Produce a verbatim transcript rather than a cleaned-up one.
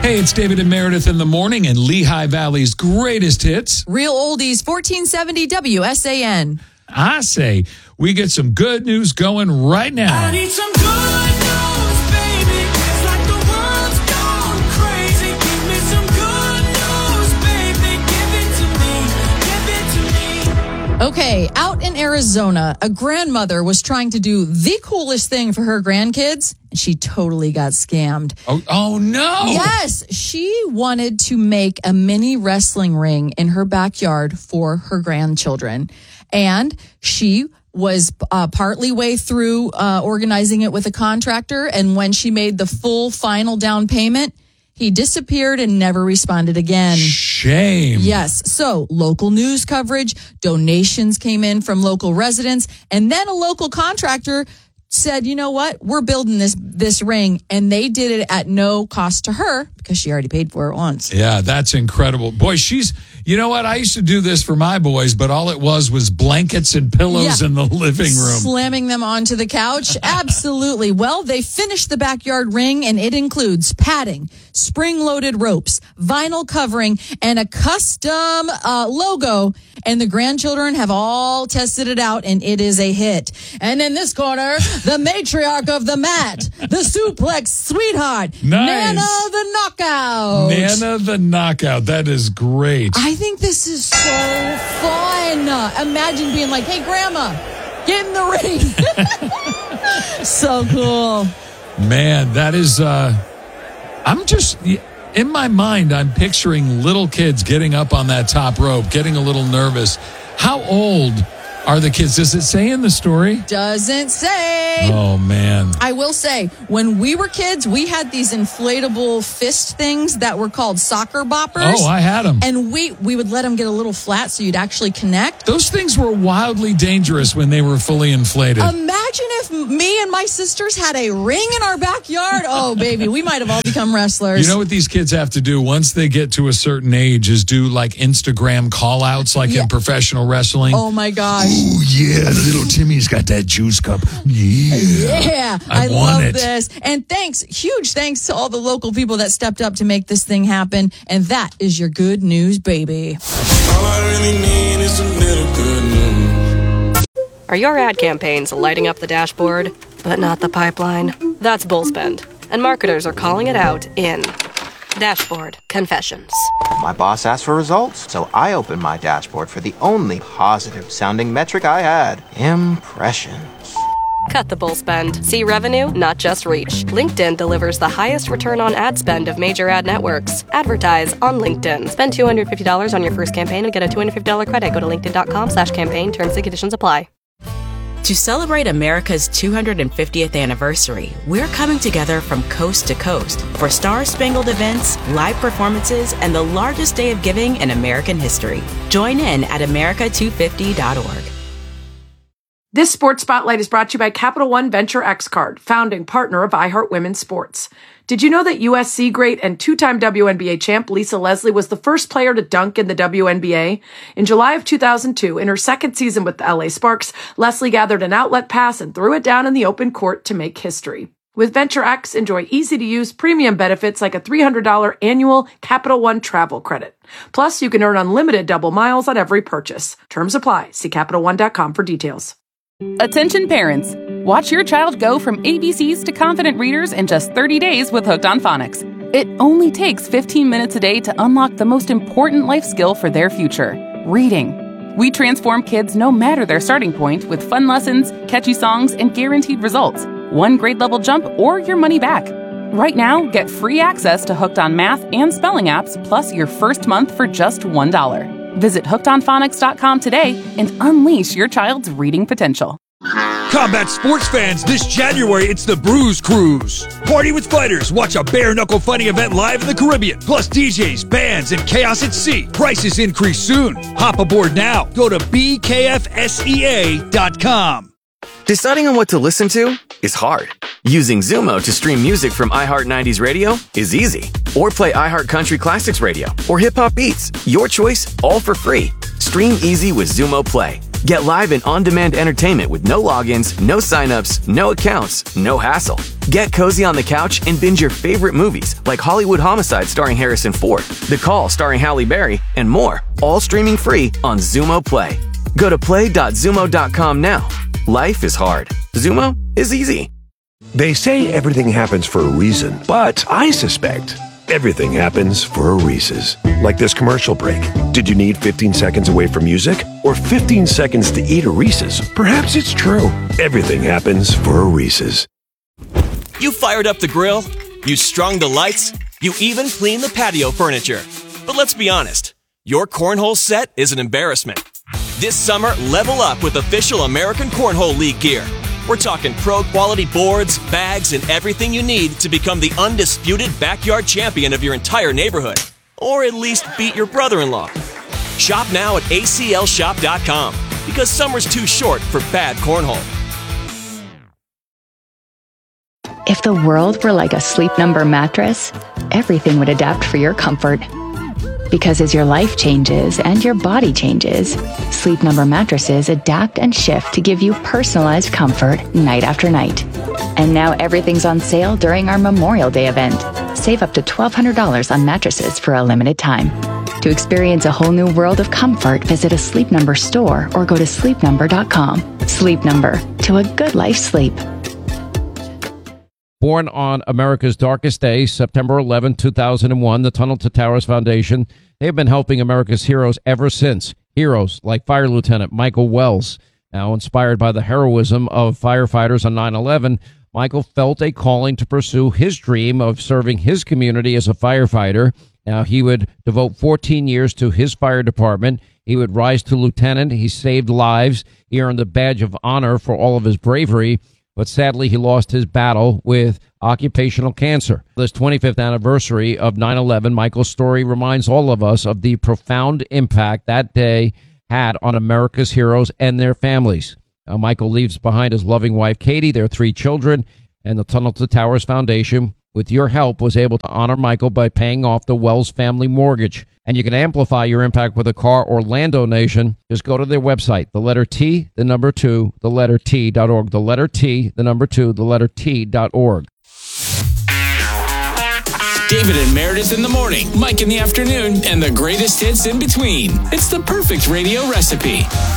Hey, it's David and Meredith in the morning and Lehigh Valley's greatest hits. Real oldies, fourteen seventy W S A N. I say we get some good news going right now. I need some good news, baby. It's like the world's gone crazy. Give me some good news, baby. Give it to me. Give it to me. Okay, out in Arizona, a grandmother was trying to do the coolest thing for her grandkids, and she totally got scammed. Oh, oh no. Yes, she wanted to make a mini wrestling ring in her backyard for her grandchildren. And she was uh, partly way through uh, organizing it with a contractor. And when she made the full final down payment, he disappeared and never responded again. Shame. Yes. So local news coverage, donations came in from local residents, and then a local contractor said, you know what, we're building this this ring, and they did it at no cost to her because she already paid for it once. Yeah, that's incredible. Boy, she's, you know what, I used to do this for my boys, but all it was was blankets and pillows Yeah. in the living room. Slamming them onto the couch. Absolutely. Well, they finished the backyard ring, and it includes padding, spring-loaded ropes, vinyl covering, and a custom uh, logo. And the grandchildren have all tested it out, and it is a hit. And in this corner, the matriarch of the mat, the suplex sweetheart, Nice. Nana the knockout. Nana the knockout. That is great. I think this is so fun. Imagine being like, hey, Grandma, get in the ring. So cool. Man, that is, uh, I'm just, in my mind, I'm picturing little kids getting up on that top rope, getting a little nervous. How old are the kids? Does it say in the story? Doesn't say. Oh, man. I will say, when we were kids, we had these inflatable fist things that were called soccer boppers. Oh, I had them. And we, we would let them get a little flat so you'd actually connect. Those things were wildly dangerous when they were fully inflated. Imagine if me and my sisters had a ring in our backyard. Oh, baby, we might have all become wrestlers. You know what these kids have to do once they get to a certain age is do like Instagram call outs like Yeah. in professional wrestling. Oh, my gosh. Ooh, yeah, little Timmy's got that juice cup. Yeah. Yeah, I I, want love it. this. And thanks, huge thanks to all the local people that stepped up to make this thing happen. And that is your good news, baby. All I really need is a little good news. Are your ad campaigns lighting up the dashboard, but not the pipeline? That's Bullspend, and marketers are calling it out in Dashboard Confessions. My boss asked for results, so I opened my dashboard for the only positive-sounding metric I had, impressions. Cut the bull spend. See revenue, not just reach. LinkedIn delivers the highest return on ad spend of major ad networks. Advertise on LinkedIn. Spend two hundred fifty dollars on your first campaign and get a two hundred fifty dollars credit. Go to linkedin.com slash campaign. Terms and conditions apply. To celebrate America's two hundred fiftieth anniversary, we're coming together from coast to coast for star-spangled events, live performances, and the largest day of giving in American history. Join in at america two fifty dot org. This Sports Spotlight is brought to you by Capital One Venture X Card, founding partner of iHeart Women's Sports. Did you know that U S C great and two-time W N B A champ Lisa Leslie was the first player to dunk in the W N B A? In July of two thousand two, in her second season with the L A Sparks, Leslie gathered an outlet pass and threw it down in the open court to make history. With Venture X, enjoy easy-to-use premium benefits like a three hundred dollars annual Capital One travel credit. Plus, you can earn unlimited double miles on every purchase. Terms apply. See Capital One dot com for details. Attention parents. Watch your child go from A B Cs to confident readers in just thirty days with Hooked on Phonics. It only takes fifteen minutes a day to unlock the most important life skill for their future, reading. We transform kids no matter their starting point with fun lessons, catchy songs, and guaranteed results. One grade level jump or your money back. Right now, get free access to Hooked on Math and Spelling apps, plus your first month for just one dollar. Visit hooked on phonics dot com today and unleash your child's reading potential. Combat sports fans, this January it's the Bruise Cruise. Party with fighters, watch a bare-knuckle fighting event live in the Caribbean. Plus D Js, bands, and chaos at sea. Prices increase soon. Hop aboard now. Go to b k f s e a dot com. Deciding on what to listen to is hard. Using Zumo to stream music from iHeart nineties Radio is easy. Or play iHeart Country Classics Radio or Hip Hop Beats. Your choice, all for free. Stream easy with Zumo Play. Get live and on-demand entertainment with no logins, no signups, no accounts, no hassle. Get cozy on the couch and binge your favorite movies like Hollywood Homicide starring Harrison Ford, The Call starring Halle Berry, and more, all streaming free on Xumo Play. Go to play dot xumo dot com now. Life is hard. Xumo is easy. They say everything happens for a reason, but I suspect everything happens for a Reese's. Like this commercial break. Did you need fifteen seconds away from music or fifteen seconds to eat a Reese's? Perhaps it's true. Everything happens for a Reese's. You fired up the grill, you strung the lights, you even cleaned the patio furniture. But let's be honest, your cornhole set is an embarrassment. This summer, level up with official American Cornhole League gear. We're talking pro-quality boards, bags, and everything you need to become the undisputed backyard champion of your entire neighborhood. Or at least beat your brother-in-law. Shop now at A C L shop dot com because summer's too short for bad cornhole. If the world were like a Sleep Number mattress, everything would adapt for your comfort. Because as your life changes and your body changes, Sleep Number mattresses adapt and shift to give you personalized comfort night after night. And now everything's on sale during our Memorial Day event. Save up to twelve hundred dollars on mattresses for a limited time. To experience a whole new world of comfort, visit a Sleep Number store or go to sleep number dot com. Sleep Number, to a good life sleep. Born on America's darkest day, September eleventh, two thousand one, the Tunnel to Towers Foundation, they have been helping America's heroes ever since. Heroes like Fire Lieutenant Michael Wells. Now, inspired by the heroism of firefighters on nine eleven, Michael felt a calling to pursue his dream of serving his community as a firefighter. Now, he would devote fourteen years to his fire department. He would rise to lieutenant. He saved lives. He earned the badge of honor for all of his bravery. But sadly, he lost his battle with occupational cancer. This twenty-fifth anniversary of nine eleven, Michael's story reminds all of us of the profound impact that day had on America's heroes and their families. Now, Michael leaves behind his loving wife, Katie, their three children, and the Tunnel to Towers Foundation, with your help, was able to honor Michael by paying off the Wells family mortgage. And you can amplify your impact with a car or land donation. Just go to their website, the letter T, the number two, the letter T dot org, the letter T, the number two, the letter T dot org. David and Meredith in the morning, Mike in the afternoon, and the greatest hits in between. It's the perfect radio recipe.